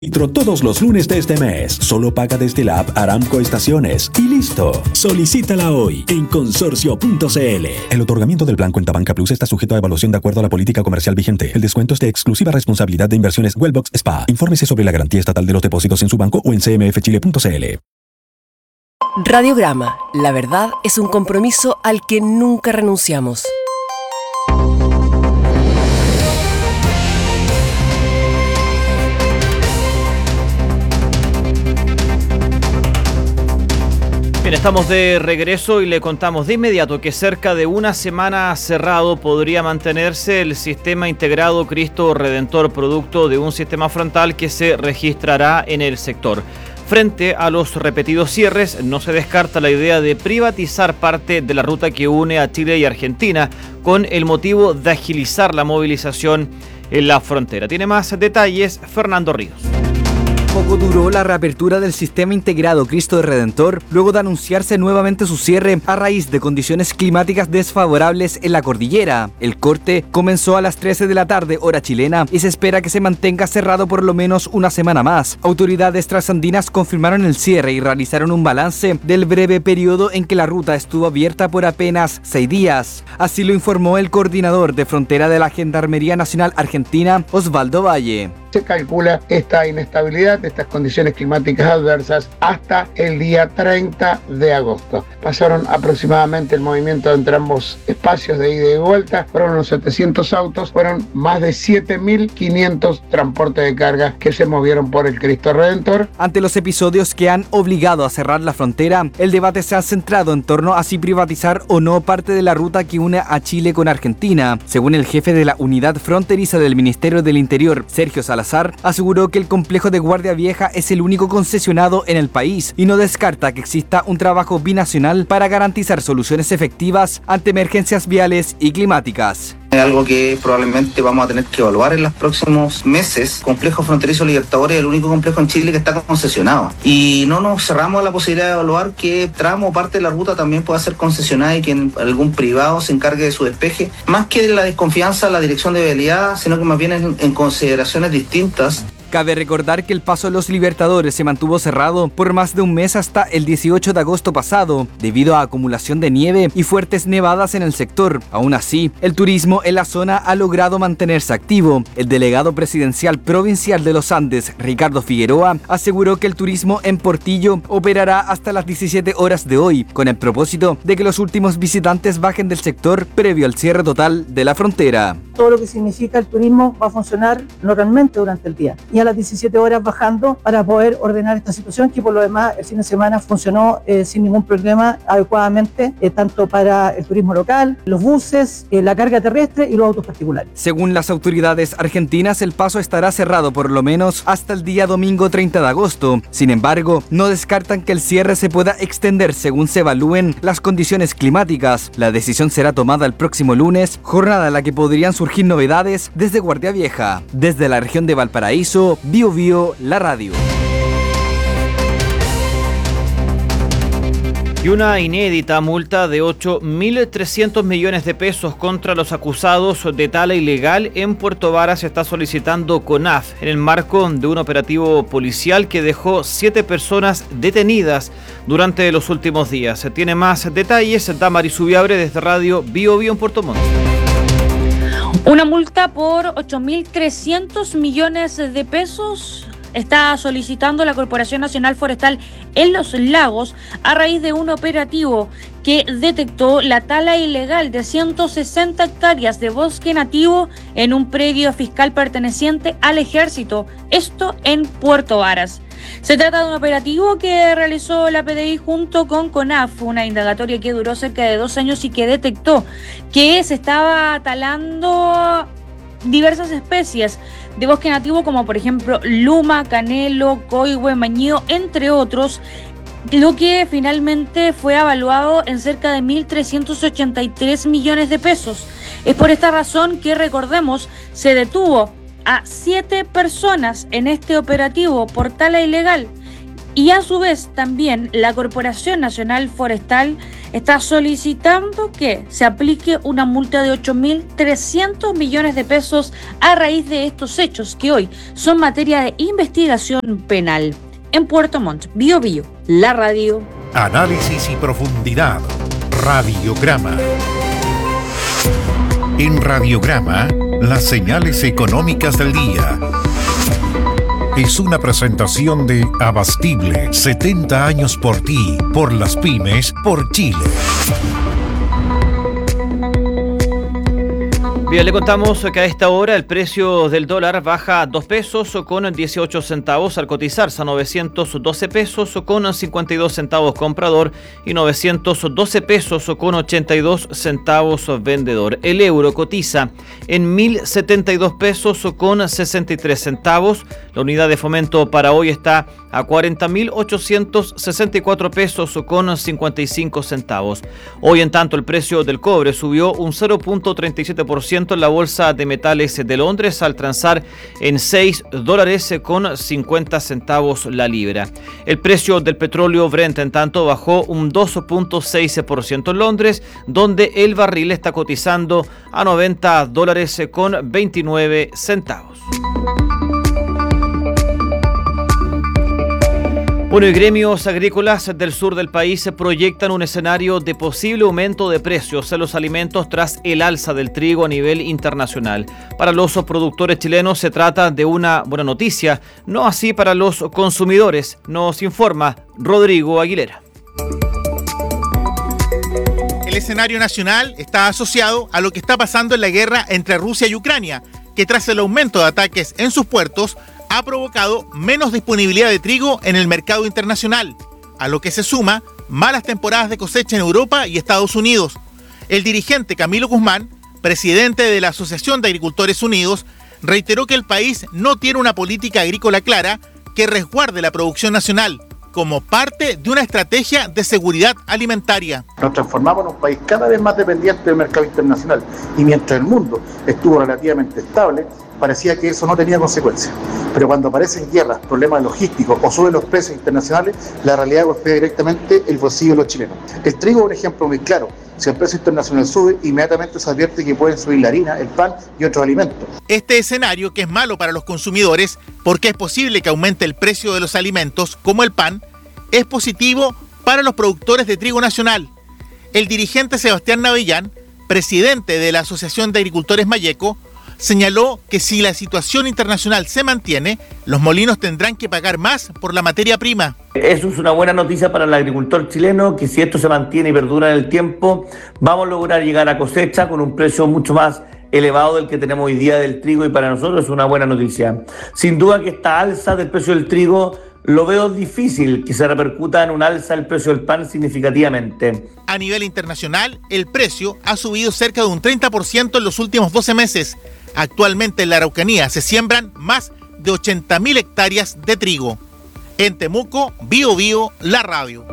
Litro todos los lunes de este mes. Solo paga desde la app Aramco Estaciones. Y listo. Solicítala hoy en consorcio.cl. El otorgamiento del plan Cuenta Banca Plus está sujeto a evaluación de acuerdo a la política comercial vigente. El descuento es de exclusiva responsabilidad de Inversiones Wellbox SPA. Infórmese sobre la garantía estatal de los depósitos en su banco o en cmfchile.cl. Radiograma. La verdad es un compromiso al que nunca renunciamos. Bien, estamos de regreso y le contamos de inmediato que cerca de una semana cerrado podría mantenerse el sistema integrado Cristo Redentor, producto de un sistema frontal que se registrará en el sector. Frente a los repetidos cierres, no se descarta la idea de privatizar parte de la ruta que une a Chile y Argentina con el motivo de agilizar la movilización en la frontera. Tiene más detalles Fernando Ríos. Poco duró la reapertura del sistema integrado Cristo Redentor luego de anunciarse nuevamente su cierre a raíz de condiciones climáticas desfavorables en la cordillera. El corte comenzó a las 13 de la tarde, hora chilena, y se espera que se mantenga cerrado por lo menos una semana más. Autoridades trasandinas confirmaron el cierre y realizaron un balance del breve periodo en que la ruta estuvo abierta por apenas 6 días. Así lo informó el coordinador de frontera de la Gendarmería Nacional Argentina, Osvaldo Valle. Se calcula esta inestabilidad de estas condiciones climáticas adversas hasta el día 30 de agosto. Pasaron aproximadamente el movimiento entre ambos espacios de ida y vuelta, fueron unos 700 autos, fueron más de 7.500 transportes de carga que se movieron por el Cristo Redentor. Ante los episodios que han obligado a cerrar la frontera, el debate se ha centrado en torno a si privatizar o no parte de la ruta que une a Chile con Argentina. Según el jefe de la unidad fronteriza del Ministerio del Interior, Sergio Salazar, aseguró que el complejo de Guardia Vieja es el único concesionado en el país y no descarta que exista un trabajo binacional para garantizar soluciones efectivas ante emergencias viales y climáticas. Es algo que probablemente vamos a tener que evaluar en los próximos meses. Complejo Fronterizo Libertadores es el único complejo en Chile que está concesionado. Y no nos cerramos a la posibilidad de evaluar que tramo o parte de la ruta también pueda ser concesionada y que algún privado se encargue de su despeje. Más que de la desconfianza de la dirección de vialidad, sino que más bien en consideraciones distintas. Cabe recordar que el paso de los Libertadores se mantuvo cerrado por más de un mes hasta el 18 de agosto pasado, debido a acumulación de nieve y fuertes nevadas en el sector. Aún así, el turismo en la zona ha logrado mantenerse activo. El delegado presidencial provincial de los Andes, Ricardo Figueroa, aseguró que el turismo en Portillo operará hasta las 17 horas de hoy, con el propósito de que los últimos visitantes bajen del sector previo al cierre total de la frontera. Todo lo que significa el turismo va a funcionar normalmente durante el día. Y a las 17 horas bajando para poder ordenar esta situación que por lo demás el fin de semana funcionó sin ningún problema adecuadamente, tanto para el turismo local, los buses, la carga terrestre y los autos particulares. Según las autoridades argentinas, el paso estará cerrado por lo menos hasta el día domingo 30 de agosto. Sin embargo, no descartan que el cierre se pueda extender según se evalúen las condiciones climáticas. La decisión será tomada el próximo lunes, jornada en la que podrían surgir novedades desde Guardia Vieja. Desde la región de Valparaíso, Bio Bio, la radio. Y una inédita multa de 8.300 millones de pesos contra los acusados de tala ilegal en Puerto Varas está solicitando CONAF en el marco de un operativo policial que dejó 7 personas detenidas durante los últimos días. Se tiene más detalles, Damaris Ubiabre desde Radio Bio Bio en Puerto Montt. Una multa por 8.300 millones de pesos está solicitando la Corporación Nacional Forestal en Los Lagos a raíz de un operativo que detectó la tala ilegal de 160 hectáreas de bosque nativo en un predio fiscal perteneciente al Ejército, esto en Puerto Varas. Se trata de un operativo que realizó la PDI junto con CONAF, una indagatoria que duró cerca de 2 años y que detectó que se estaba talando diversas especies de bosque nativo como por ejemplo luma, canelo, coihue, mañío, entre otros, lo que finalmente fue evaluado en cerca de 1.383 millones de pesos. Es por esta razón que, recordemos, se detuvo a 7 personas en este operativo por tala ilegal y a su vez también la Corporación Nacional Forestal está solicitando que se aplique una multa de 8.300 millones de pesos a raíz de estos hechos que hoy son materia de investigación penal. En Puerto Montt, Biobío, la radio. Análisis y profundidad. Radiograma. En Radiograma, las señales económicas del día. Es una presentación de Abastible, 70 años por ti, por las pymes, por Chile. Bien, le contamos que a esta hora el precio del dólar baja 2 pesos con 18 centavos al cotizarse a 912 pesos con 52 centavos comprador y 912 pesos con 82 centavos vendedor. El euro cotiza en 1.072 pesos con 63 centavos. La unidad de fomento para hoy está a 40.864 pesos con 55 centavos. Hoy, en tanto, el precio del cobre subió un 0.37% en la Bolsa de Metales de Londres al transar en $6 con 50 centavos la libra. El precio del petróleo Brent, en tanto, bajó un 2.6% en Londres, donde el barril está cotizando a $90 con 29 centavos. Bueno, y gremios agrícolas del sur del país proyectan un escenario de posible aumento de precios en los alimentos tras el alza del trigo a nivel internacional. Para los productores chilenos se trata de una buena noticia, no así para los consumidores, nos informa Rodrigo Aguilera. El escenario nacional está asociado a lo que está pasando en la guerra entre Rusia y Ucrania, que tras el aumento de ataques en sus puertos, ha provocado menos disponibilidad de trigo en el mercado internacional, a lo que se suma malas temporadas de cosecha en Europa y Estados Unidos. El dirigente Camilo Guzmán, presidente de la Asociación de Agricultores Unidos, reiteró que el país no tiene una política agrícola clara que resguarde la producción nacional, como parte de una estrategia de seguridad alimentaria. Nos transformamos en un país cada vez más dependiente del mercado internacional y mientras el mundo estuvo relativamente estable, parecía que eso no tenía consecuencias. Pero cuando aparecen guerras, problemas logísticos o suben los precios internacionales, la realidad golpea directamente el bolsillo de los chilenos. El trigo es un ejemplo muy claro. Si el precio internacional sube, inmediatamente se advierte que pueden subir la harina, el pan y otros alimentos. Este escenario, que es malo para los consumidores porque es posible que aumente el precio de los alimentos, como el pan, es positivo para los productores de trigo nacional. El dirigente Sebastián Navellán, presidente de la Asociación de Agricultores Mayeco, señaló que si la situación internacional se mantiene, los molinos tendrán que pagar más por la materia prima. Eso es una buena noticia para el agricultor chileno, que si esto se mantiene y perdura en el tiempo, vamos a lograr llegar a cosecha con un precio mucho más elevado del que tenemos hoy día del trigo, y para nosotros es una buena noticia. Sin duda que esta alza del precio del trigo lo veo difícil que se repercuta en un alza del precio del pan significativamente. A nivel internacional, el precio ha subido cerca de un 30% en los últimos 12 meses. Actualmente en la Araucanía se siembran más de 80.000 hectáreas de trigo. En Temuco, Biobío, la radio.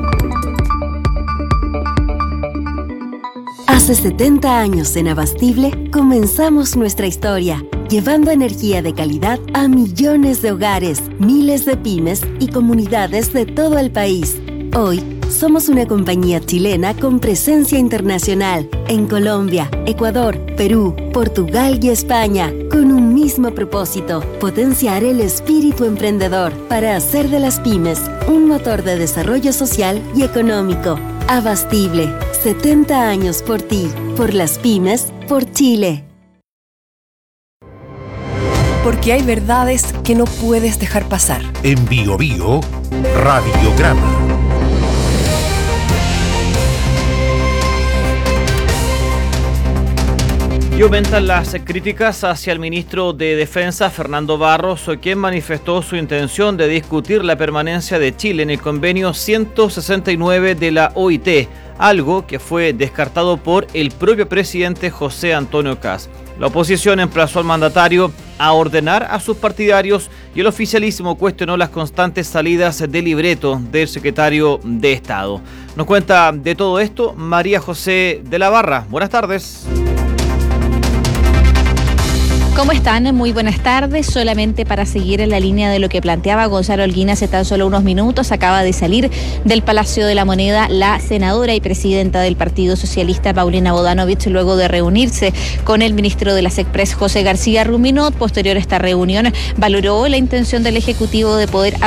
Hace 70 años en Abastible comenzamos nuestra historia, llevando energía de calidad a millones de hogares, miles de pymes y comunidades de todo el país. Hoy, somos una compañía chilena con presencia internacional en Colombia, Ecuador, Perú, Portugal y España, con un mismo propósito: potenciar el espíritu emprendedor para hacer de las pymes un motor de desarrollo social y económico. Abastible, 70 años por ti, por las pymes, por Chile. Porque hay verdades que no puedes dejar pasar. En Biobío, Radiograma. Y aumentan las críticas hacia el ministro de Defensa, Fernando Barros, quien manifestó su intención de discutir la permanencia de Chile en el convenio 169 de la OIT, algo que fue descartado por el propio presidente José Antonio Kast. La oposición emplazó al mandatario a ordenar a sus partidarios y el oficialismo cuestionó las constantes salidas de libreto del secretario de Estado. Nos cuenta de todo esto María José de la Barra. Buenas tardes. ¿Cómo están? Muy buenas tardes. Solamente para seguir en la línea de lo que planteaba Gonzalo Holguín hace tan solo unos minutos, acaba de salir del Palacio de la Moneda la senadora y presidenta del Partido Socialista, Paulina Bodanovich, luego de reunirse con el ministro de la SECPRES, José García Ruminot. Posterior a esta reunión, valoró la intención del Ejecutivo de poder